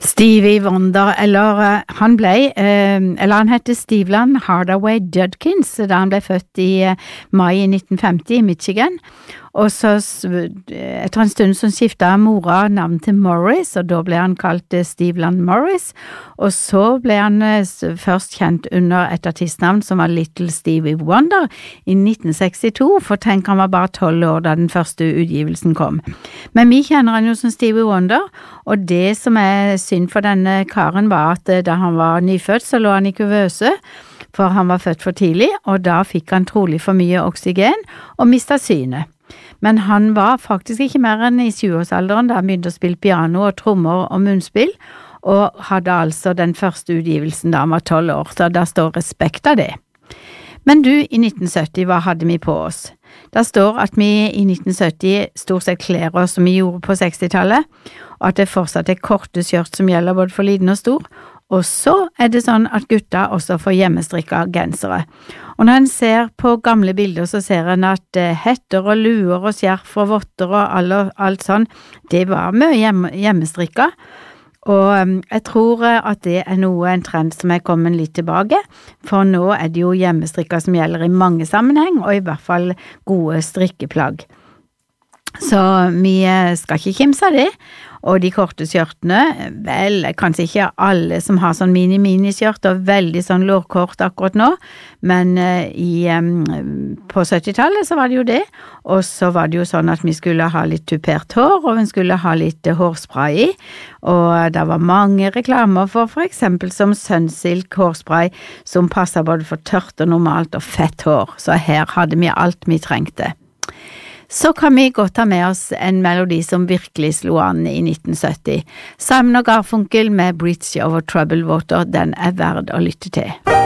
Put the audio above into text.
Stevie Wonder, han heter Stevland Hardaway Judkins, da han ble født i mai 1950 i Michigan, og så etter en stund så skiftet mora navn til Morris, og da ble han kalt Stevland Morris, og så ble han først kjent under et artistnavn som var Little Stevie Wonder i 1962, for tenk han var bare 12 år da den første utgivelsen kom. Men vi kjenner han jo som Stevie Wonder, og det som synd for denne karen var at da han var nyfødt så lå han i kuvøse, for han var født for tidlig, og da fikk han trolig for mye oksygen og mistet synet. Men han var faktisk ikke mer enn i 20-årsalderen da han begynte å spille piano og trommer og munnspill, og hadde altså den første utgivelsen da han var 12 år, så da står respekt av det. Men du, i 1970, hva hadde vi på oss? Det står at vi i 1970 stort sett kler oss som vi gjorde på 60-tallet, og at det fortsatt korte skjørt som gjelder både for liten og stor, og så det sånn at gutta også får hjemmestrikka gensere. Og når en ser på gamle bilder, så ser en at hetter og luer og skjerf og votter og alt sånn, det var mye hjemmestrikka. Og jeg tror at det en trend som kommet litt tilbake, for nå det jo hjemmestrikka som gjelder i mange sammenheng, og i hvert fall gode strikkeplagg. Så vi skal ikke kimse av det, og de korte skjørtene, vel, kanskje ikke alle som har sånn mini-skjørt og veldig sånn lårkort akkurat nå, men på 70-tallet så var det jo det, og så var det jo sånn at vi skulle ha litt tupert hår, og vi skulle ha litt hårspray i, og det var mange reklamer for eksempel som Sunsilk hårspray, som passet både for tørt og normalt og fett hår, så her hadde vi alt vi trengte. Så kan vi godt ta med oss en melodi som virkelig slo an i 1970. Simon og Garfunkel med Bridge over Troubled Water, den verd å lytte til.